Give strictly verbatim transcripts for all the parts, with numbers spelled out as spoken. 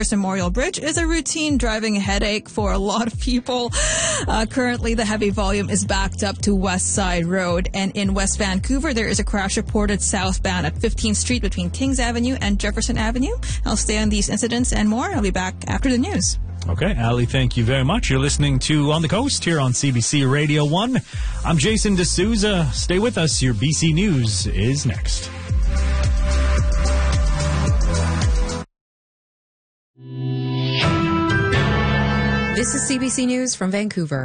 Memorial Bridge is a routine driving headache for a lot of people. Uh, currently, the heavy volume is backed up to West Side Road. And in West Vancouver, there is a crash reported southbound at fifteenth Street between Kings Avenue and Jefferson Avenue. I'll stay on these incidents and more. I'll be back after the news. Okay, Ali, thank you very much. You're listening to On the Coast here on C B C Radio one. I'm Jason D'Souza. Stay with us. Your B C News is next. This is C B C News from Vancouver.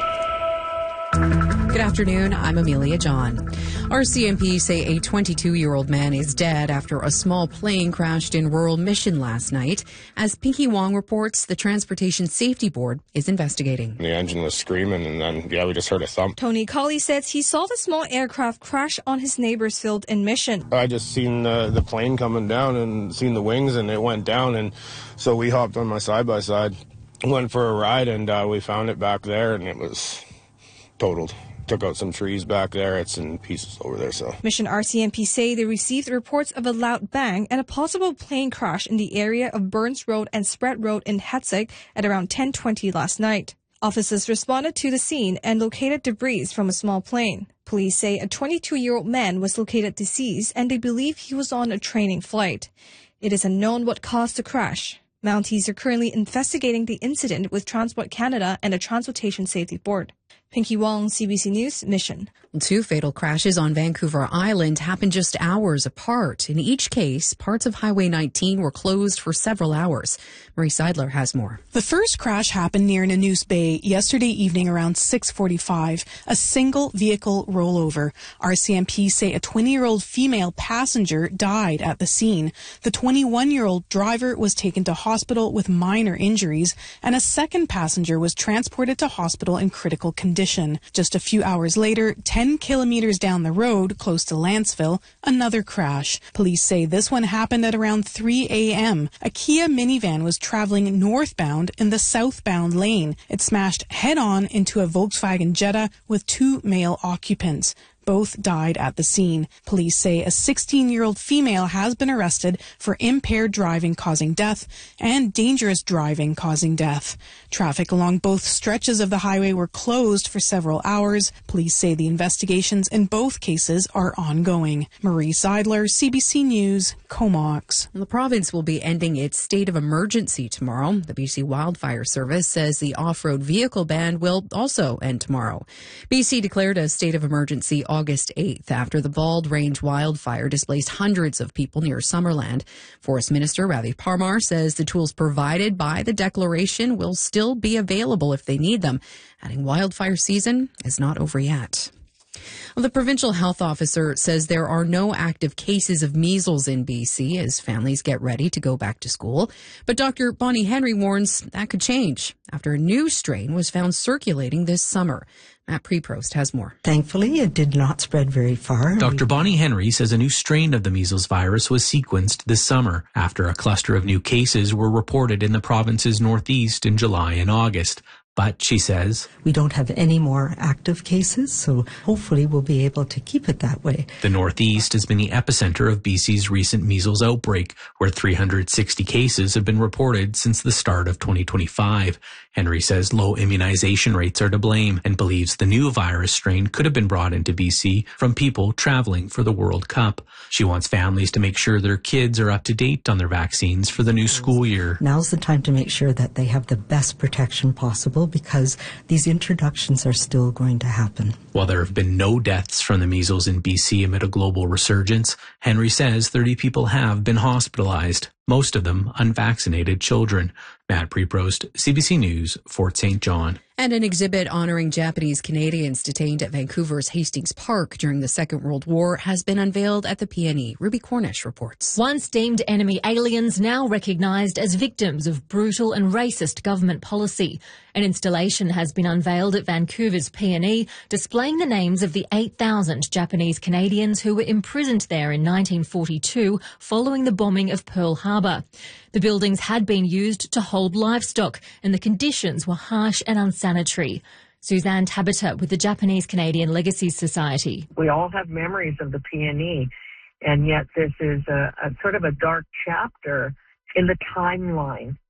Good afternoon, I'm Amelia John. R C M P say a twenty-two-year-old man is dead after a small plane crashed in rural Mission last night. As Pinky Wong reports, the Transportation Safety Board is investigating. The engine was screaming, and then, yeah, we just heard a thump. Tony Colley says he saw the small aircraft crash on his neighbor's field in Mission. I just seen uh, the plane coming down and seen the wings, and it went down, and so we hopped on my side-by-side, went for a ride, and uh, we found it back there, and it was totaled. Took out some trees back there. It's in pieces over there. So Mission R C M P say they received reports of a loud bang and a possible plane crash in the area of Burns Road and Spread Road in Hetzig at around ten twenty last night. Officers responded to the scene and located debris from a small plane. Police say a twenty-two-year-old man was located deceased and they believe he was on a training flight. It is unknown what caused the crash. Mounties are currently investigating the incident with Transport Canada and the Transportation Safety Board. Pinky Wong, C B C News, Mission. Two fatal crashes on Vancouver Island happened just hours apart. In each case, parts of Highway nineteen were closed for several hours. Marie Seidler has more. The first crash happened near Nanoose Bay yesterday evening around six forty-five. A single vehicle rollover. R C M P say a twenty-year-old female passenger died at the scene. The twenty-one-year-old driver was taken to hospital with minor injuries, and a second passenger was transported to hospital in critical condition. Just a few hours later, ten kilometers down the road, close to Lanцeville, another crash. Police say this one happened at around three a.m. A Kia minivan was traveling northbound in the southbound lane. It smashed head-on into a Volkswagen Jetta with two male occupants. Both died at the scene. Police say a sixteen-year-old female has been arrested for impaired driving causing death and dangerous driving causing death. Traffic along both stretches of the highway were closed for several hours. Police say the investigations in both cases are ongoing. Marie Seidler, C B C News, Comox. The province will be ending its state of emergency tomorrow. The B C Wildfire Service says the off-road vehicle ban will also end tomorrow. B C declared a state of emergency August eighth after the Bald Range wildfire displaced hundreds of people near Summerland. Forest Minister Ravi Parmar says the tools provided by the declaration will still be available if they need them, adding wildfire season is not over yet. Well, the provincial health officer says there are no active cases of measles in B C as families get ready to go back to school. But Doctor Bonnie Henry warns that could change after a new strain was found circulating this summer. Matt Preprost has more. Thankfully, it did not spread very far. Doctor Bonnie Henry says a new strain of the measles virus was sequenced this summer after a cluster of new cases were reported in the province's northeast in July and August. But, she says, we don't have any more active cases, so hopefully we'll be able to keep it that way. The Northeast has been the epicenter of B C's recent measles outbreak, where three hundred sixty cases have been reported since the start of twenty twenty-five. Henry says low immunization rates are to blame and believes the new virus strain could have been brought into B C from people traveling for the World Cup. She wants families to make sure their kids are up to date on their vaccines for the new school year. Now's the time to make sure that they have the best protection possible, because these introductions are still going to happen. While there have been no deaths from the measles in B C amid a global resurgence, Henry says thirty people have been hospitalized, most of them unvaccinated children. Matt Preprost, C B C News, Fort Saint John. And an exhibit honoring Japanese Canadians detained at Vancouver's Hastings Park during the Second World War has been unveiled at the P N E. Ruby Cornish reports. Once deemed enemy aliens, now recognised as victims of brutal and racist government policy. An installation has been unveiled at Vancouver's P N E, displaying the names of the eight thousand Japanese Canadians who were imprisoned there in nineteen forty-two following the bombing of Pearl Harbor. The buildings had been used to hold livestock, and the conditions were harsh and unsanitary. Suzanne Tabata with the Japanese Canadian Legacy Society. We all have memories of the P N E, and yet this is a, a sort of a dark chapter in the timeline